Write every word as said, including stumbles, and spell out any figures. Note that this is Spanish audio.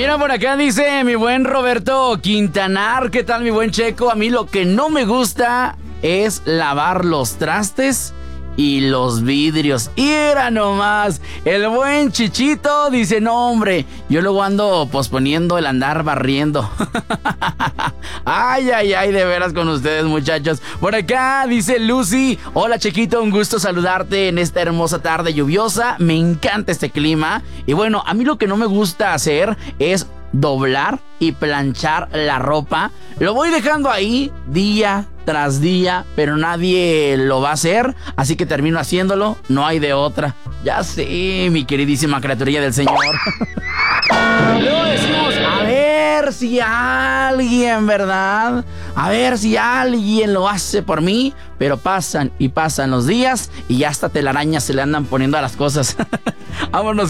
Mira, por acá dice mi buen Roberto Quintanar. ¿Qué tal, mi buen Checo? A mí lo que no me gusta es lavar los trastes y los vidrios. ¡Ira nomás! El buen Chichito dice, no, hombre, yo luego ando posponiendo el andar barriendo. Ay, ay, ay, de veras con ustedes, muchachos. Por acá dice Lucy, hola, Chequito, un gusto saludarte en esta hermosa tarde lluviosa. Me encanta este clima. Y bueno, a mí lo que no me gusta hacer es doblar y planchar la ropa. Lo voy dejando ahí día tras día, pero nadie lo va a hacer, así que termino haciéndolo, no hay de otra. Ya sé, mi queridísima criaturilla del Señor. Luego decimos, a ver si alguien, ¿verdad? A ver si alguien lo hace por mí, pero pasan y pasan los días y ya hasta telarañas se le andan poniendo a las cosas. Vámonos.